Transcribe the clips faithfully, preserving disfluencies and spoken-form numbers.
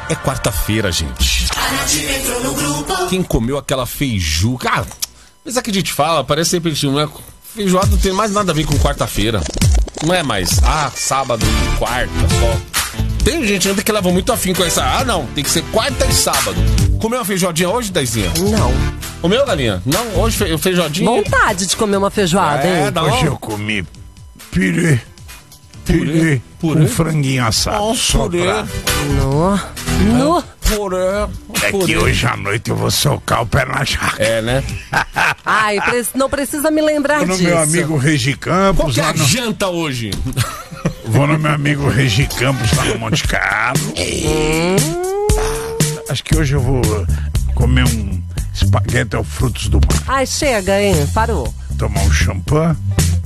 É quarta-feira, gente. Quem comeu aquela feijuca? Ah, mas é que a gente fala, parece sempre que não é... Feijoada não tem mais nada a ver com quarta-feira. Não é mais, ah, sábado e quarta só. Tem gente ainda que leva muito afim com essa. Ah, não, tem que ser quarta e sábado. Comeu uma feijoadinha hoje, Daizinha? Não. Comeu, galinha? Não, hoje fe... feijoadinha? Vontade de comer uma feijoada, é, hein? Não. Hoje eu comi purê. Purê, Purê? com franguinho assado. Oh, só purê. pra... No. No. Purê. É Purê. que hoje à noite eu vou socar o pé na jaca. É, né? Ai, pre- não precisa me lembrar Vou no disso. meu amigo Regi Qual Campos. que é Lá a no... janta hoje? Vou no meu amigo Regi Campos, lá no Monte Carlo. Acho que hoje eu vou comer um espaguete ao frutos do mar. Ai, chega, hein? Parou. Tomar um champanhe.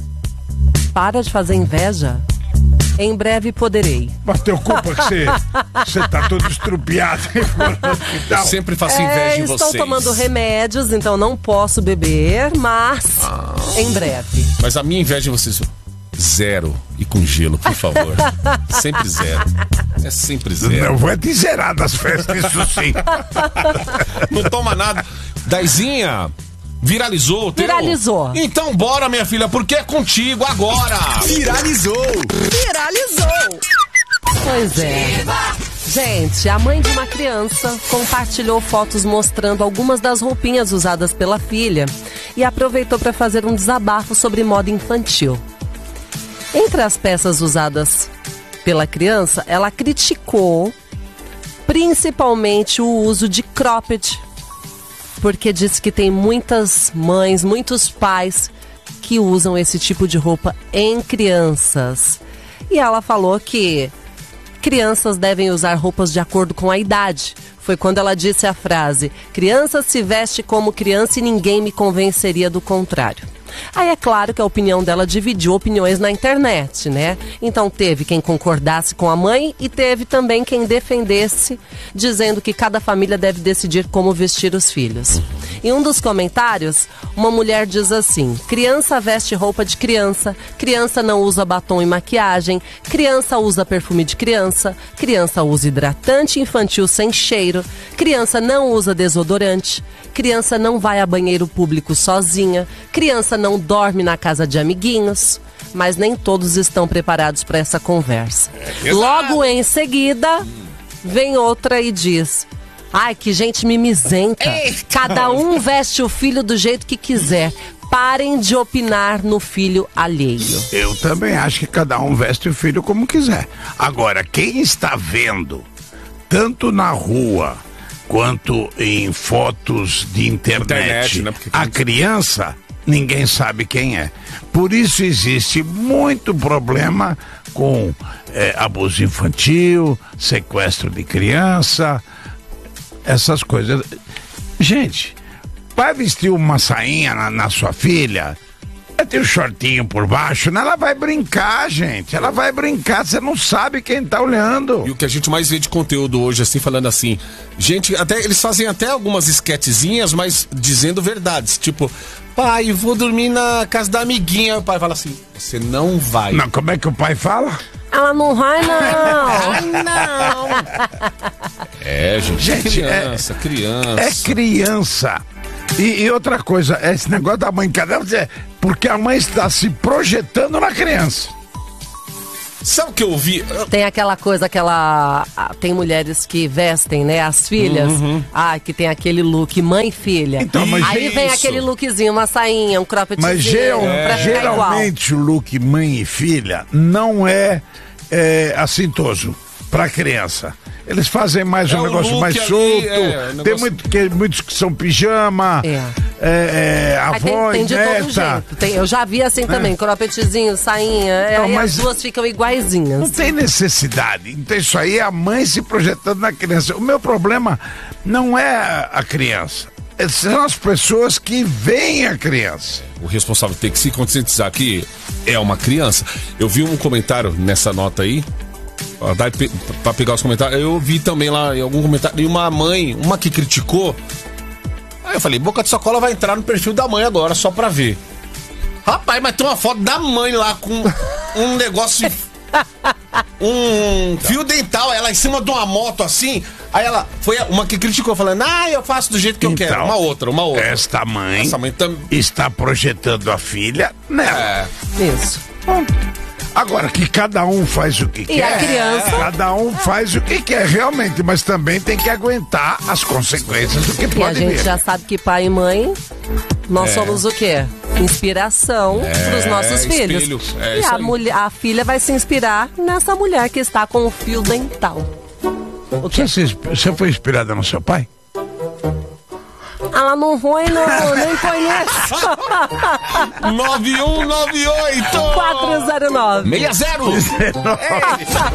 Para de fazer inveja. Em breve poderei. Mas teu culpa que você, você tá todo estrupiado e foi no Eu hospital. sempre faço inveja É, em estou vocês. tomando remédios, então não posso beber, mas Ah. em breve. Mas a minha inveja em vocês... Zero. E com gelo, por favor. Sempre zero. É sempre zero. Não vou te zerar das festas, isso sim. Não toma nada. Daizinha, viralizou o teu? Viralizou. Então bora, minha filha, porque é contigo agora. Viralizou. Viralizou! Pois é. Gente, a mãe de uma criança compartilhou fotos mostrando algumas das roupinhas usadas pela filha e aproveitou para fazer um desabafo sobre moda infantil. Entre as peças usadas pela criança, ela criticou principalmente o uso de cropped, porque disse que tem muitas mães, muitos pais que usam esse tipo de roupa em crianças. E ela falou que crianças devem usar roupas de acordo com a idade. Foi quando ela disse a frase: criança se veste como criança e ninguém me convenceria do contrário. Aí é claro que a opinião dela dividiu opiniões na internet, né? Então teve quem concordasse com a mãe e teve também quem defendesse, dizendo que cada família deve decidir como vestir os filhos. Em um dos comentários, uma mulher diz assim: criança veste roupa de criança, criança não usa batom e maquiagem, criança usa perfume de criança, criança usa hidratante infantil sem cheiro, criança não usa desodorante, criança não vai a banheiro público sozinha, criança não dorme na casa de amiguinhos. Mas nem todos estão preparados para essa conversa. É Logo em seguida, vem outra e diz: ai, que gente mimizenta. Cada um veste o filho do jeito que quiser. Parem de opinar no filho alheio. Eu também acho que cada um veste o filho como quiser. Agora, quem está vendo, tanto na rua quanto em fotos de internet, Internet, né? Porque- a criança, ninguém sabe quem é. Por isso existe muito problema com é, abuso infantil, sequestro de criança, essas coisas. Gente, vai vestir uma sainha na, na sua filha, vai ter um shortinho por baixo, né? Ela vai brincar, gente. Ela vai brincar, você não sabe quem tá olhando. E o que a gente mais vê de conteúdo hoje, assim, falando assim, gente, até eles fazem até algumas esquetezinhas, mas dizendo verdades, tipo, pai, vou dormir na casa da amiguinha. O pai fala assim, você não vai. Não, como é que o pai fala? Ela não vai, não. Ai, não. É, gente, Gente, é criança, criança. É criança. E, e outra coisa, esse negócio da mãe cadela, é porque a mãe está se projetando na criança. Sabe o que eu ouvi? Tem aquela coisa, aquela... ah, tem mulheres que vestem, né, as filhas. Ah, que tem aquele look mãe e filha. Então, mas Aí vem isso. aquele lookzinho, uma sainha, um croppedzinho. Mas geral- pra ficar igual. geralmente o look mãe e filha não é, é assintoso para criança. Eles fazem mais É um o negócio look mais ali, solto. é, Tem negócio- muito, que, muitos que são pijama, É. é, é, Aí tem, avó tem e de todo neta. jeito. Tem- eu já vi assim também, croppedzinho, sainha. Não, aí mas- as duas ficam Não iguaizinhas. tem necessidade. Então isso aí é a mãe se projetando na criança. O meu problema não é a criança. São as pessoas que veem a criança. O responsável tem que se conscientizar que é uma criança. Eu vi um comentário nessa nota aí, ó, dá pe- pra pegar os comentários. Eu vi também lá em algum comentário, e uma mãe, uma que criticou. Aí eu falei, Boca de Sacola vai entrar no perfil da mãe agora, só pra ver. Rapaz, mas tem uma foto da mãe lá com um negócio um fio dental, ela em cima de uma moto assim. Aí ela foi uma que criticou, falando, ah, eu faço do jeito que Então, eu quero. Uma outra, uma outra. Esta mãe, Essa mãe tam... está projetando a filha nela. É. Isso. Agora que cada um faz o que E quer. a criança? Cada um faz o que quer, realmente, mas também tem que aguentar as consequências do que E a pode gente vir. já sabe que pai e mãe, nós É. somos o quê? Inspiração para os nossos espelho. filhos. É e isso a, aí. mulher, a filha vai se inspirar nessa mulher que está com o fio dental. O quê? Você, se- você foi inspirada no seu pai? Ela não foi, não, nem conheço. nove um nove oito quatro zero nove. seis zero.